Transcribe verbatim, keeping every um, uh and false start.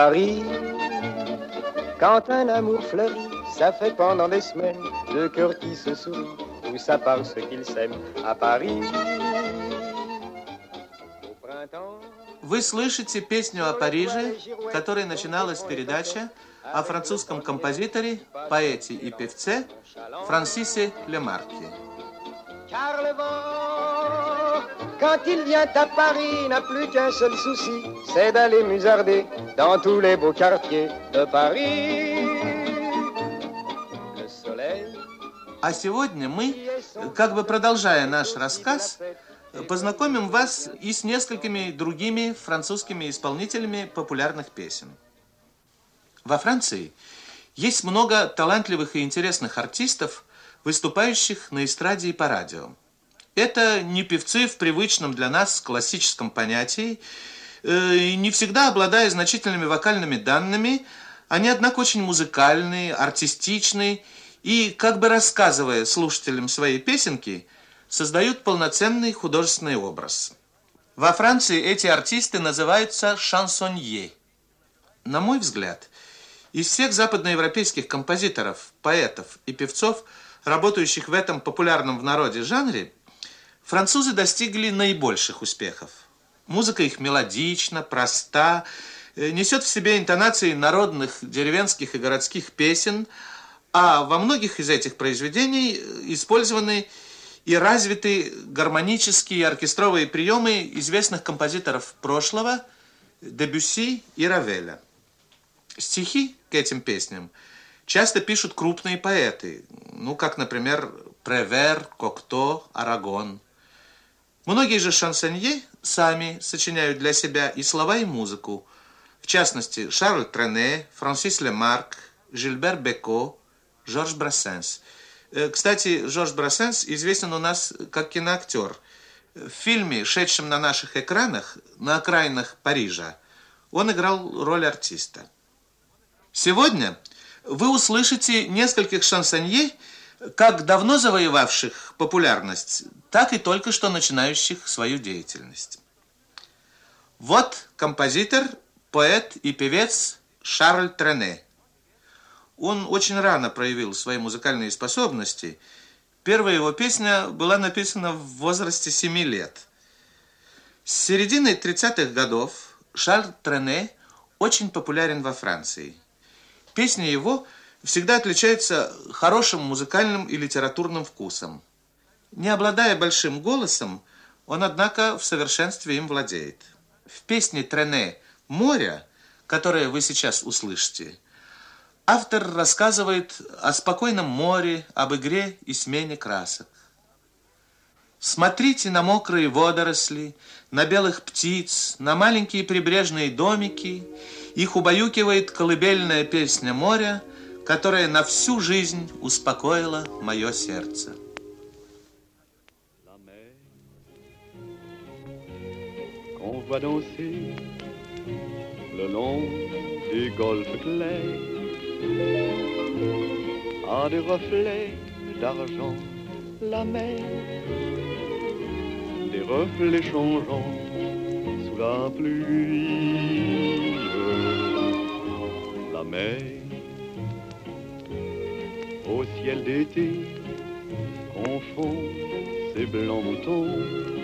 Paris, quand un amour fleurit, ça fait pendant des semaines deux cœurs qui se sourient, tout ça parce qu'ils s'aiment à Paris. Вы слышите песню о Париже, которой начиналась передача о французском композиторе, поэте и певце Франсисе Лемарке. Car le vent, quand il vient à Paris, n'a plus qu'un seul souci, c'est d'aller musarder dans tous les beaux quartiers de Paris. Le soleil. А сегодня мы, как бы продолжая наш рассказ, познакомим вас и с несколькими другими французскими исполнителями популярных песен. Во Франции есть много талантливых и интересных артистов, выступающих на эстраде и по радио. Это не певцы в привычном для нас классическом понятии, э, не всегда обладая значительными вокальными данными, они, однако, очень музыкальные, артистичные и, как бы рассказывая слушателям свои песенки, создают полноценный художественный образ. Во Франции эти артисты называются шансонье. На мой взгляд, из всех западноевропейских композиторов, поэтов и певцов, работающих в этом популярном в народе жанре, французы достигли наибольших успехов. Музыка их мелодична, проста, несет в себе интонации народных, деревенских и городских песен, а во многих из этих произведений использованы и развиты гармонические оркестровые приемы известных композиторов прошлого Дебюсси и Равеля. Стихи к этим песням часто пишут крупные поэты, ну, как, например, Превер, Кокто, Арагон. Многие же шансонье сами сочиняют для себя и слова, и музыку. В частности, Шарль Трене, Франсис Лемарк, Жильбер Беко, Жорж Брассенс. Кстати, Жорж Брассенс известен у нас как киноактер. В фильме, шедшем на наших экранах, «На окраинах Парижа», он играл роль артиста. Сегодня вы услышите нескольких шансонье, как давно завоевавших популярность, так и только что начинающих свою деятельность. Вот композитор, поэт и певец Шарль Трене. Он очень рано проявил свои музыкальные способности. Первая его песня была написана в возрасте семи лет. С середины тридцатых годов Шарль Трене очень популярен во Франции. Песни его всегда отличаются хорошим музыкальным и литературным вкусом. Не обладая большим голосом, он, однако, в совершенстве им владеет. В песне Трене «Море», которое вы сейчас услышите, автор рассказывает о спокойном море, об игре и смене красок. Смотрите на мокрые водоросли, на белых птиц, на маленькие прибрежные домики. Их убаюкивает колыбельная песня моря, которая на всю жизнь успокоила мое сердце. On voit danser le long du golfe clair à des reflets d'argent la mer, des reflets changeants sous la pluie. La mer au ciel d'été confond ses blancs moutons